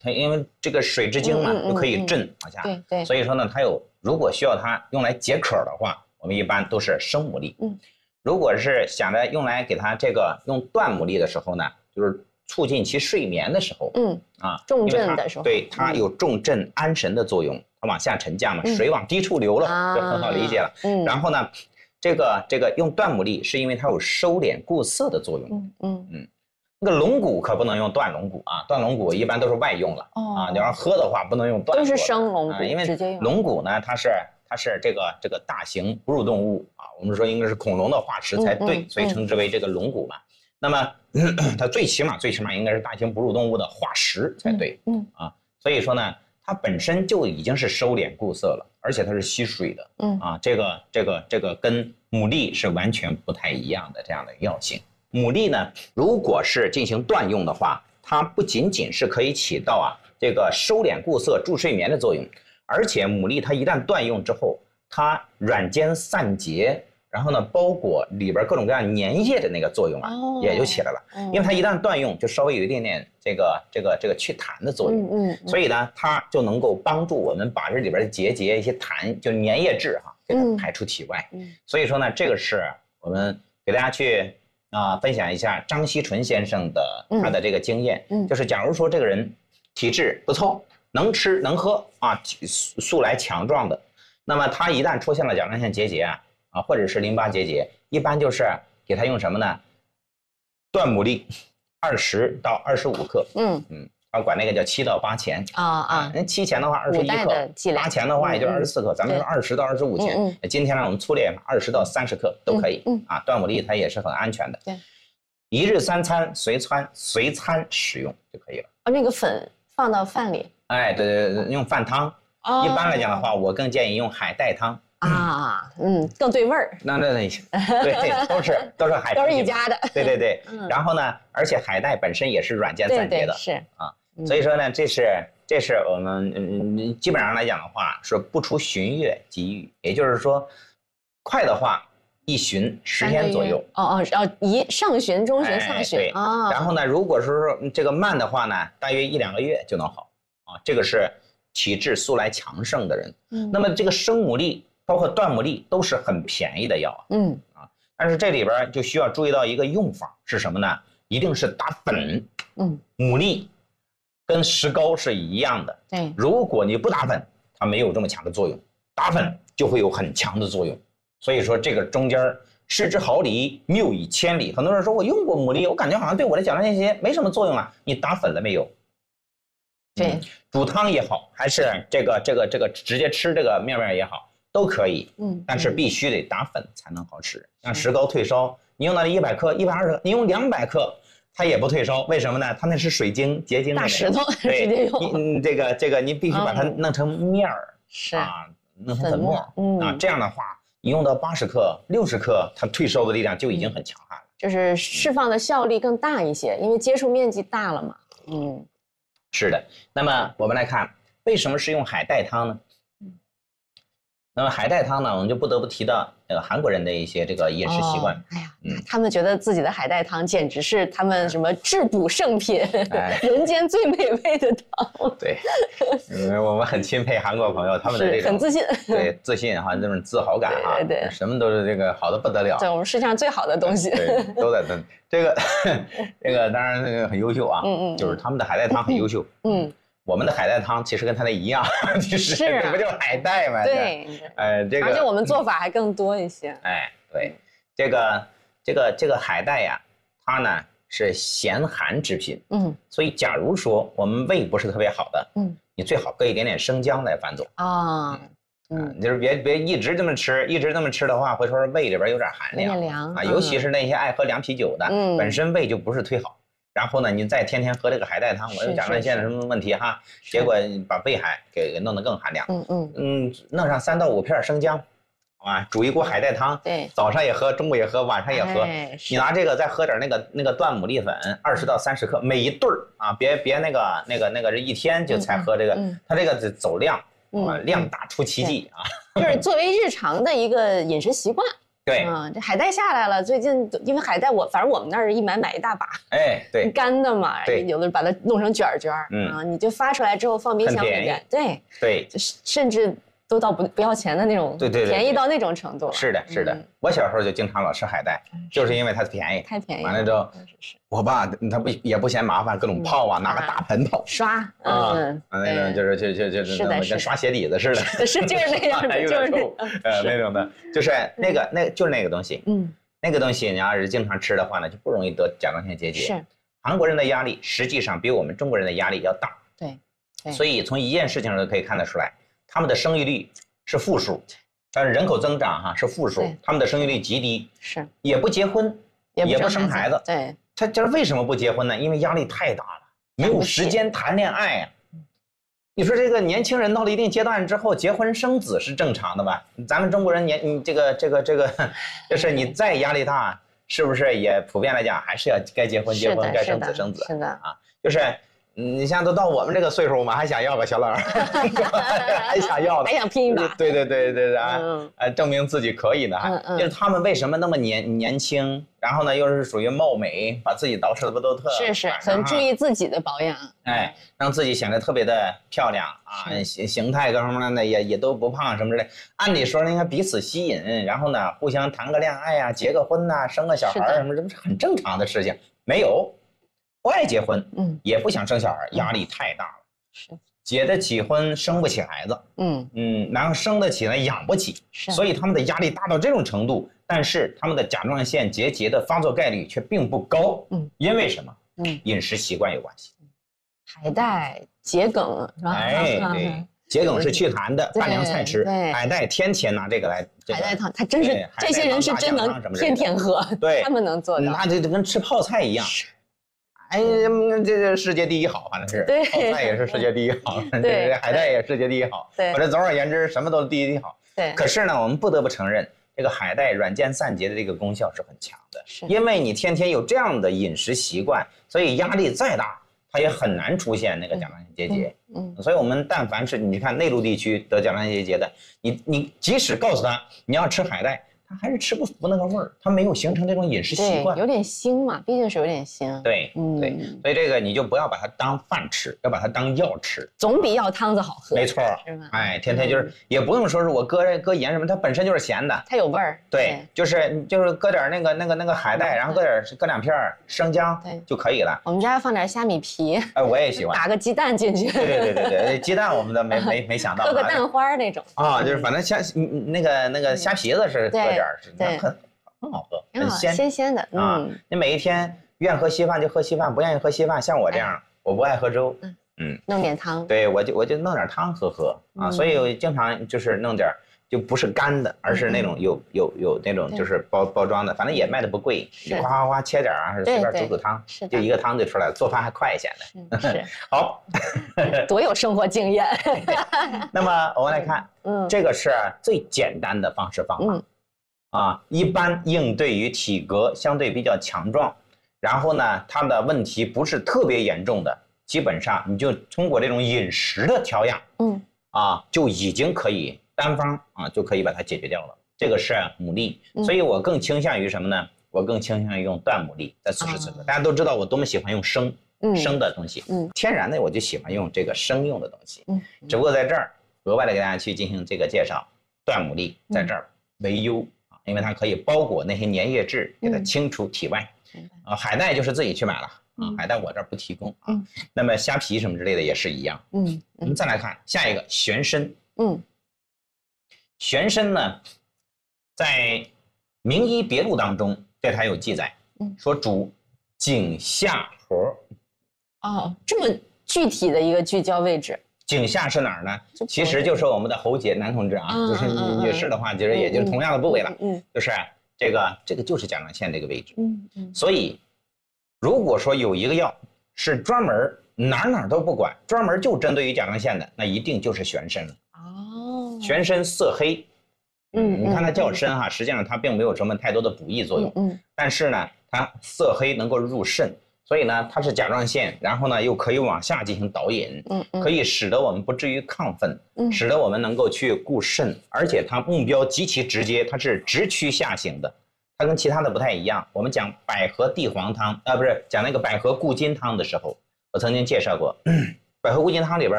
它因为这个水之精嘛，就可以镇往下。 对， 所以说呢，它如果需要它用来解渴的话，我们一般都是生牡蛎。如果是想着用来给它这个用断牡蛎的时候呢，就是促进其睡眠的时候， 重镇的时候， 对，它有重镇安神的作用，它往下沉降嘛，水往低处流了，就很好理解了。然后呢，这个用断牡蛎是因为它有收敛固涩的作用。那个龙骨可不能用断龙骨啊，断龙骨一般都是外用了你要喝的话不能用断。 都是生龙骨， 因为龙骨呢，它是这个大型哺乳动物我们说应该是恐龙的化石才对，所以称之为这个龙骨嘛。那么它最起码应该是大型哺乳动物的化石才对。所以说呢，它本身就已经是收敛固涩了，而且它是吸水的。这个跟牡蛎是完全不太一样的这样的药性。牡蛎呢，如果是进行断用的话，它不仅仅是可以起到这个收敛固涩、助睡眠的作用，而且牡蛎它一旦断用之后，它软坚散结，然后呢包裹里边各种各样粘液的那个作用也就起来了。因为它一旦断用，就稍微有一点点这个祛痰的作用。所以呢，它就能够帮助我们把这里边的结节一些痰就粘液质给它排出体外。所以说呢，这个是我们给大家去分享一下张锡纯先生的他的这个经验。就是假如说这个人体质不错，能吃能喝素来强壮的，那么他一旦出现了甲状腺结节或者是淋巴结节，一般就是给他用什么呢？断牡蛎20到25克。他管那个叫7到8钱那7钱的话21克，8钱的话也就是24克，咱们说20到25钱。今天呢我们粗略20到30克都可以。断牡蛎它也是很安全的。对，1日3餐随餐使用就可以了。 那个粉放到饭里。 对，用饭汤。一般来讲的话，我更建议用海带汤。 更对味儿。 对，都是海， 都是一家的。 对。然后呢，而且海带本身也是软坚散结的。 是所以说呢，这是我们基本上来讲的话，说不出旬月即愈，也就是说，快的话1旬10天左右。 上旬、中旬、下旬。 对。然后呢，如果说这个慢的话呢，大约1、2个月就能好。这个是体质素来强盛的人。那么这个生牡蛎包括断牡蛎都是很便宜的药。但是这里边就需要注意到一个用法是什么呢？一定是打粉。牡蛎跟石膏是一样的。 对， 如果你不打粉，它没有这么强的作用；打粉就会有很强的作用。所以说这个中间失之毫厘，谬以千里。很多人说我用过牡蛎，我感觉好像对我的甲状腺结节没什么作用了。你打粉了没有？ 对， 煮汤也好，还是这个直接吃这个面也好，都可以。但是必须得打粉才能好吃。像石膏退烧，你用到100克、120克，你用200克。它也不退烧，为什么呢？它那是水晶结晶的大石头，直接用。 这个你必须把它弄成面儿，弄成粉末这样的话，你用到80克、60克，它退烧的力量就已经很强悍了， 就是释放的效力更大一些，因为接触面积大了嘛。 是的。那么我们来看，为什么是用海带汤呢？那么海带汤呢，我们就不得不提到韩国人的一些这个饮食习惯。 他们觉得自己的海带汤简直是他们什么质补圣品，人间最美味的汤。 对，我们很钦佩韩国朋友，他们的这种很自信， 对自信这种自豪感对， 什么都是这个好的不得了。 对，我们世界上最好的东西， 对，都在这个当然很优秀就是他们的海带汤很优秀。我们的海带汤其实跟它的一样，就是这不就是海带吗？ 对，而且我们做法还更多一些。 对，这个海带呀，它呢是咸寒之品。所以假如说我们胃不是特别好的，你最好搁一点点生姜来拌佐就是别一直这么吃的话，会说胃里边有点寒凉尤其是那些爱喝凉啤酒的，本身胃就不是忒好。然后呢，你再天天喝这个海带汤，我有甲状腺什么问题结果把胃还给弄得更寒凉。弄上3到5片生姜，煮一锅海带汤， 对， 早上也喝，中午也喝，晚上也喝。你拿这个再喝点那个断牡蛎粉，20到30克，每一对别那个是一天就才喝这个，它这个走量，量大出奇迹就是作为日常的一个饮食习惯。 对， 这海带下来了，最近因为海带反正我们那儿一买一大把， 哎，对， 干的嘛， 对， 有的把它弄成卷你就发出来之后放冰箱里面，对，甚至都到不要钱的那种，对，便宜到那种程度了。 是的，是的，我小时候就经常老吃海带，就是因为它便宜， 太便宜。 完了之后，我爸他也不嫌麻烦，各种泡啊，拿个大盆泡刷那种就是跟刷鞋底子似的， 是就是那样的，就是那种的，就是那个东西，那个东西你要是经常吃的话呢，就不容易得甲状腺结节。 是， 韩国人的压力实际上比我们中国人的压力要大。 对， 所以从一件事情上可以看得出来。他们的生育率是负数，但是人口增长是负数，他们的生育率极低， 是也不结婚，也不生孩子。 对， 他就是为什么不结婚呢？因为压力太大了，没有时间谈恋爱啊。你说这个年轻人到了一定阶段之后结婚生子是正常的吧？咱们中国人这个，就是你再压力大，是不是也普遍来讲还是要该结婚结婚，该生子生子？ 是的啊，就是。你像都到我们这个岁数嘛，还想要个小老二，还想要的， 还想拼一把， 对啊，证明自己可以呢。就是他们为什么那么年轻，然后呢又是属于貌美，把自己捯饬的不都特， 是很注意自己的保养， 哎，让自己显得特别的漂亮啊，形态各方面的也都不胖什么之类。按理说应该彼此吸引，然后呢互相谈个恋爱啊，结个婚呐，生个小孩什么，这不是很正常的事情？没有。不爱结婚，也不想生小孩，压力太大了。 是， 结得起婚，生不起孩子，然后生得起呢，养不起，所以他们的压力大到这种程度，但是他们的甲状腺结节的发作概率却并不高。因为什么？饮食习惯有关系。 海带、桔梗是吧？ 哎，对，桔梗是祛痰的，拌凉菜吃。海带天天拿这个来。 海带汤，他真是这些人是真能天喝， 对， 他们能做到， 那就跟吃泡菜一样。哎，这个世界第一好，反正是泡菜也是世界第一好，对，海带也是世界第一好， 对， 反正总而言之，什么都是第一好。 对。 可是呢，我们不得不承认，这个海带软坚散结的这个功效是很强的，因为你天天有这样的饮食习惯，所以压力再大，它也很难出现那个甲状腺结节。所以我们但凡是你看内陆地区得甲状腺结节的，你即使告诉他你要吃海带。他还是吃不服那个味儿，他没有形成这种饮食习惯， 有点腥嘛，毕竟是有点腥。 对，所以这个你就不要把它当饭吃，要把它当药吃， 总比药汤子好喝。 没错，是吧？哎，天天就是也不用说是我搁盐什么，它本身就是咸的， 它有味儿。 对，就是搁点那个海带，然后搁两片生姜就可以了。 我们家放点虾米皮， 哎，我也喜欢， 打个鸡蛋进去。 对，鸡蛋我们都没想到， 搁个蛋花那种啊，就是反正那个虾皮子是搁点。 对， 很好喝，很鲜的啊！你每一天愿喝稀饭就喝稀饭，不愿意喝稀饭，像我这样，我不爱喝粥， 弄点汤， 对我就弄点汤喝啊，所以我经常就是弄点，就不是干的，而是那种有那种就是包装的，反正也卖的不贵，你哗切点啊，随便煮汤，就一个汤就出来了，做饭还快一些的。 是好， 多有生活经验。 那么我们来看，这个是最简单的方法。一般应对于体格相对比较强壮，然后呢，他的问题不是特别严重的，基本上你就通过这种饮食的调养，就已经可以单方就可以把它解决掉了。这个是牡蛎，所以我更倾向于什么呢？我更倾向于用断牡蛎。在此时此刻，大家都知道我多么喜欢用生的东西，天然的我就喜欢用这个生用的东西，只不过在这儿额外的给大家去进行这个介绍，断牡蛎在这儿为优。因为它可以包裹那些粘液质，给它清除体外。海带就是自己去买了海带我这儿不提供那么虾皮什么之类的也是一样。我们再来看下一个玄参。玄参呢，在《名医别录》当中对它有记载，说主颈下颌。 这么具体的一个聚焦位置。 颈下是哪儿呢？其实就是我们的喉结，男同志就是女士的话，其实也就是同样的部位了。就是这个就是甲状腺这个位置。所以如果说有一个药是专门哪都不管，专门就针对于甲状腺的，那一定就是玄参了。玄参色黑，你看它叫参实际上它并没有什么太多的补益作用。但是呢，它色黑能够入肾， 所以呢，它是甲状腺，然后呢又可以往下进行导引，可以使得我们不至于亢奋，使得我们能够去固肾，而且它目标极其直接，它是直趋下行的，它跟其他的不太一样。我们讲百合地黄汤不是讲那个百合固金汤的时候，我曾经介绍过，百合固金汤里边